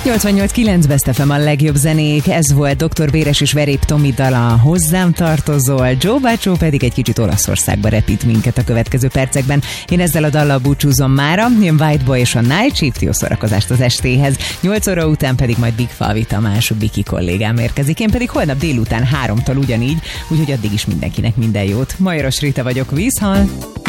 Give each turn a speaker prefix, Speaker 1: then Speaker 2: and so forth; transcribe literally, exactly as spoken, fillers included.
Speaker 1: nyolcvannyolc kilenc Best ef em a legjobb zenék, ez volt doktor Béres és Verép Tomi dala Hozzám tartozol, Joe Baccio pedig egy kicsit Olaszországba repít minket a következő percekben. Én ezzel a dallal búcsúzom mára, jön White Boy és a Night Shift, jó szórakozást az estéhez. nyolc óra után pedig majd Big Falvi Tamás, Biki kollégám érkezik, én pedig holnap délután háromtól ugyanígy, úgyhogy addig is mindenkinek minden jót. Majoros Rita vagyok, vízhal!